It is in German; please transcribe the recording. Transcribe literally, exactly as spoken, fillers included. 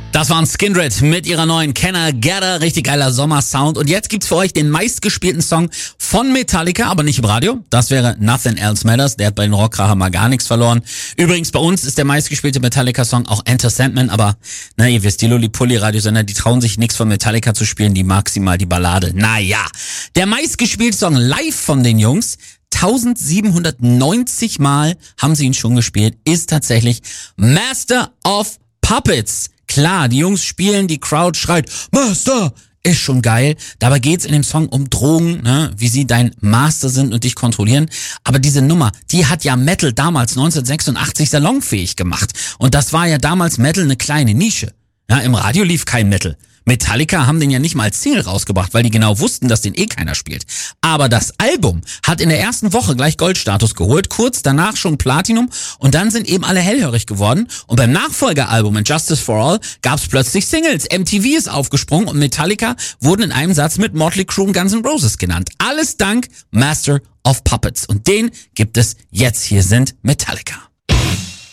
Das waren Skindred mit ihrer neuen Can I Get A, richtig geiler Sommersound. Und jetzt gibt's für euch den meistgespielten Song von Metallica, aber nicht im Radio. Das wäre Nothing Else Matters. Der hat bei den Rockkracher mal gar nichts verloren. Übrigens, bei uns ist der meistgespielte Metallica-Song auch Enter Sandman, aber na, ihr wisst, die Lulli-Pulli-Radiosender, die trauen sich nichts von Metallica zu spielen, die maximal die Ballade. Naja, der meistgespielte Song live von den Jungs, eintausendsiebenhundertneunzig Mal haben sie ihn schon gespielt, ist tatsächlich Master of Puppets. Klar, die Jungs spielen, die Crowd schreit, Master, ist schon geil. Dabei geht's in dem Song um Drogen, ne, wie sie dein Master sind und dich kontrollieren. Aber diese Nummer, die hat ja Metal damals neunzehnhundertsechsundachtzig salonfähig gemacht. Und das war ja damals Metal eine kleine Nische. Ja, im Radio lief kein Metal. Metallica haben den ja nicht mal als Single rausgebracht, weil die genau wussten, dass den eh keiner spielt. Aber das Album hat in der ersten Woche gleich Goldstatus geholt, kurz danach schon Platinum und dann sind eben alle hellhörig geworden. Und beim Nachfolgeralbum Injustice for All gab's plötzlich Singles. M T V ist aufgesprungen und Metallica wurden in einem Satz mit Motley Crue und Guns N' Roses genannt. Alles dank Master of Puppets. Und den gibt es jetzt. Hier sind Metallica.